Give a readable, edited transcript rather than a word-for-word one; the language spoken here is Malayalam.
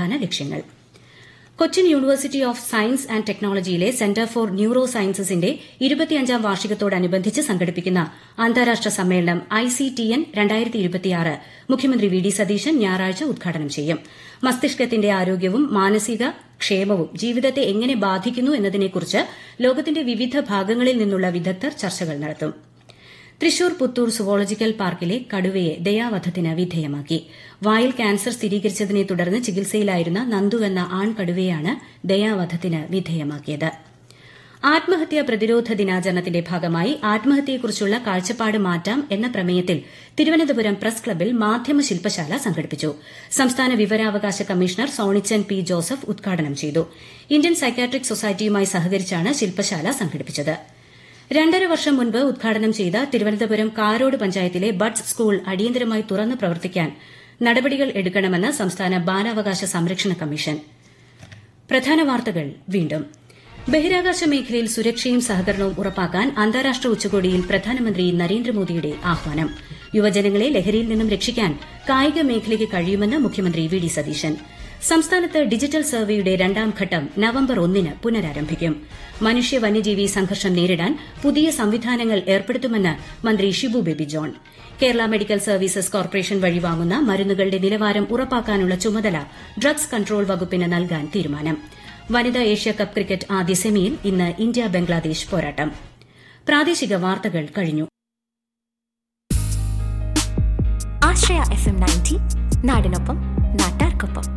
പ്രധാന ലക്ഷ്യങ്ങൾ. Cochin university of science and ടെക്നോളജിയിലെ centre for neuro സയൻസസിന്റെ 25ാം വാർഷികത്തോടനുബന്ധിച്ച് സംഘടിപ്പിക്കുന്ന അന്താരാഷ്ട്ര സമ്മേളനം ICTN 2026 മുഖ്യമന്ത്രി വി ഡി സതീശൻ ഞായറാഴ്ച ഉദ്ഘാടനം ചെയ്യും. മസ്തിഷ്കത്തിന്റെ ആരോഗ്യവും മാനസിക ക്ഷേമവും ജീവിതത്തെ എങ്ങനെ ബാധിക്കുന്നു എന്നതിനെക്കുറിച്ച് ലോകത്തിന്റെ വിവിധ ഭാഗങ്ങളിൽ നിന്നുള്ള വിദഗ്ധർ ചർച്ചകൾ നടത്തും. തൃശൂർ പുത്തൂർ സുവോളജിക്കൽ പാർക്കിലെ കടുവയെ ദയാവധത്തിന് വിധേയമാക്കി. വായിൽ ക്യാൻസർ സ്ഥിരീകരിച്ചതിനെ തുടർന്ന് ചികിത്സയിലായിരുന്ന നന്ദു എന്ന ആൺകടുവയാണ് ദയാവധത്തിന് വിധേയമാക്കിയത്. ആത്മഹത്യാ പ്രതിരോധ ദിനാചരണത്തിന്റെ ഭാഗമായി ആത്മഹത്യയെക്കുറിച്ചുള്ള കാഴ്ചപ്പാട് മാറ്റാം എന്ന പ്രമേയത്തിൽ തിരുവനന്തപുരം പ്രസ് ക്ലബ്ബിൽ മാധ്യമ ശില്പശാല സംഘടിപ്പിച്ചു. സംസ്ഥാന വിവരാവകാശ കമ്മീഷണർ സോണിച്ചൻ പി ജോസഫ് ഉദ്ഘാടനം ചെയ്തു. ഇന്ത്യൻ സൈക്യാട്രിക് സൊസൈറ്റിയുമായി സഹകരിച്ചാണ് ശില്പശാല സംഘടിപ്പിച്ചത്. 2.5 വർഷം മുൻപ് ഉദ്ഘാടനം ചെയ്ത തിരുവനന്തപുരം കാരോട് പഞ്ചായത്തിലെ ബഡ്സ് സ്കൂൾ അടിയന്തരമായി തുറന്ന് പ്രവർത്തിക്കാൻ നടപടികൾ എടുക്കണമെന്ന് സംസ്ഥാന ബാലാവകാശ സംരക്ഷണ കമ്മീഷൻ. പ്രധാന വാർത്തകൾ വീണ്ടും. ബഹിരാകാശ മേഖലയിൽ സുരക്ഷയും സഹകരണവും ഉറപ്പാക്കാൻ അന്താരാഷ്ട്ര ഉച്ചകോടിയിൽ പ്രധാനമന്ത്രി നരേന്ദ്രമോദിയുടെ ആഹ്വാനം. യുവജനങ്ങളെ ലഹരിയിൽ നിന്നും രക്ഷിക്കാൻ കായിക മേഖലയ്ക്ക് കഴിയുമെന്ന് മുഖ്യമന്ത്രി വി ഡി സതീശൻ. സംസ്ഥാനത്ത് ഡിജിറ്റൽ സർവേയുടെ 2ാം ഘട്ടം നവംബർ 1 പുനരാരംഭിക്കും. മനുഷ്യ വന്യജീവി സംഘർഷം നേരിടാൻ പുതിയ സംവിധാനങ്ങൾ ഏർപ്പെടുത്തുമെന്ന് മന്ത്രി Shibu baby John. Kerala medical services corporation വഴി വാങ്ങുന്ന മരുന്നുകളുടെ നിലവാരം ഉറപ്പാക്കാനുള്ള ചുമതല ഡ്രഗ്സ് കൺട്രോൾ വകുപ്പിന് നൽകാൻ തീരുമാനം. വനിതാ ഏഷ്യാകപ്പ് ക്രിക്കറ്റ് ആദ്യ സെമിയിൽ ഇന്ന് ഇന്ത്യ ബംഗ്ലാദേശ് പോരാട്ടം. പ്രാദേശിക വാർത്തകൾ കഴിഞ്ഞു. ആശ്രയ FM 90 നാടിനൊപ്പം നാട്ടാർക്കൊപ്പം.